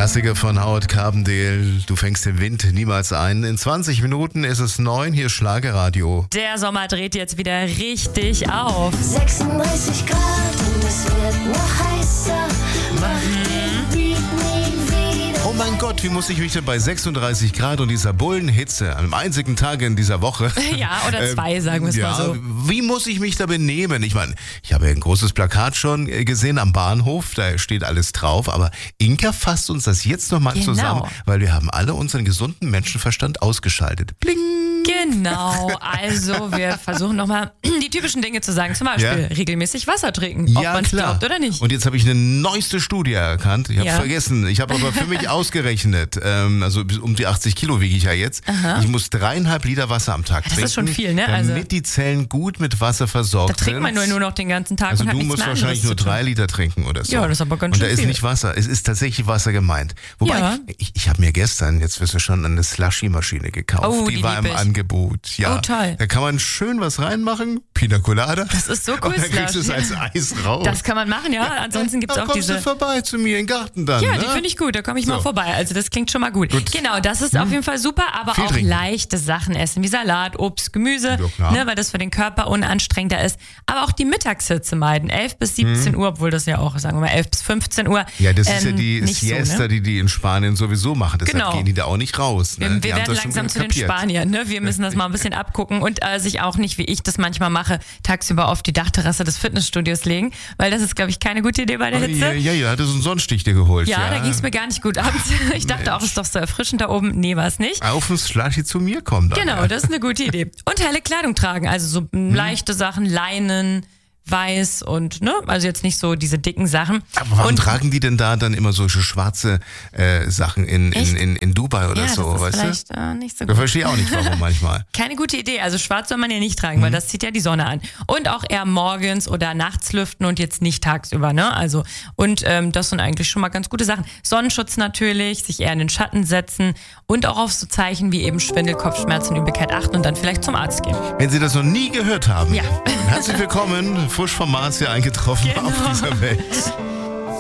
Klassiker von Howard Carpendale, du fängst den Wind niemals ein. In 20 Minuten ist es 9, hier ist Schlagerradio. Der Sommer dreht jetzt wieder richtig auf. 36 Grad und es wird noch heißer. Mach den Beat nie wieder. Oh mein Gott, wie muss ich mich denn bei 36 Grad und dieser Bullenhitze, am einzigen Tag in dieser Woche... Ja, oder zwei, sagen wir es mal so. Wie muss ich mich da benehmen? Ich meine, ich habe ja ein großes Plakat schon gesehen am Bahnhof, da steht alles drauf, aber Inka fasst uns das jetzt nochmal zusammen, weil wir haben alle unseren gesunden Menschenverstand ausgeschaltet. Bling! Genau, also wir versuchen nochmal die typischen Dinge zu sagen. Zum Beispiel regelmäßig Wasser trinken, ob man es glaubt oder nicht. Und jetzt habe ich eine neueste Studie erkannt. Ich habe vergessen, ich habe aber für mich ausgerechnet, also um die 80 Kilo wiege ich ja jetzt. Aha. Ich muss 3,5 Liter Wasser am Tag trinken. Das ist schon viel, ne? Damit die Zellen gut mit Wasser versorgt sind. Da trinkt man nur noch den ganzen Tag also und hat nichts mehr anderes zu tun. Du musst wahrscheinlich nur 3 Liter trinken oder so. Ja, das ist aber ganz schön viel. Und da ist nicht Wasser, es ist tatsächlich Wasser gemeint. Wobei, ich habe mir gestern, jetzt wirst du schon, eine Slushy-Maschine gekauft. Oh, die war im Angebot. Ja. Oh, toll. Da kann man schön was reinmachen, Pina Colada. Das ist so cool. Und dann kriegst du es als Eis raus. Das kann man machen, ja. Ansonsten gibt es auch diese... Da kommst du vorbei zu mir in den Garten dann. Ja, ne? die finde ich gut, da komme ich mal vorbei. Also das klingt schon mal gut. Genau, das ist auf jeden Fall super, aber Viel auch trinken. leichte Sachen essen, wie Salat, Obst, Gemüse, weil das für den Körper unanstrengender ist. Aber auch die Mittagshitze meiden, 11 bis 17 Uhr, obwohl das ja auch, sagen wir mal, 11 bis 15 Uhr. Ja, das ist ja die so, Siesta, ne? die in Spanien sowieso machen. Deshalb gehen die da auch nicht raus. Ne? Wir werden langsam zu den Spaniern. Ne? Wir müssen das mal ein bisschen abgucken und sich auch nicht, wie ich das manchmal mache, tagsüber auf die Dachterrasse des Fitnessstudios legen, weil das ist, glaube ich, keine gute Idee bei der Hitze. Ja, hat so einen Sonnenstich dir geholt. Ja, da ging es mir gar nicht gut abends. Ich dachte auch, es ist doch so erfrischend da oben. Nee, war es nicht. Auf ins Slushy zu mir kommen. Dann, genau, das ist eine gute Idee. Und helle Kleidung tragen, also so leichte Sachen, Leinen, weiß und, ne, also jetzt nicht so diese dicken Sachen. Aber warum tragen die denn da dann immer solche schwarze Sachen in Dubai oder so, das ist weißt vielleicht, du? Nicht so gut. Da verstehe ich auch nicht, warum manchmal. Keine gute Idee, also schwarz soll man ja nicht tragen, weil das zieht ja die Sonne an. Und auch eher morgens oder nachts lüften und jetzt nicht tagsüber, ne, also und das sind eigentlich schon mal ganz gute Sachen. Sonnenschutz natürlich, sich eher in den Schatten setzen und auch auf so Zeichen wie eben Schwindel, Kopfschmerzen, Übelkeit achten und dann vielleicht zum Arzt gehen. Wenn Sie das noch nie gehört haben, ja. Herzlich willkommen, frisch vom Mars hier eingetroffen auf dieser Welt.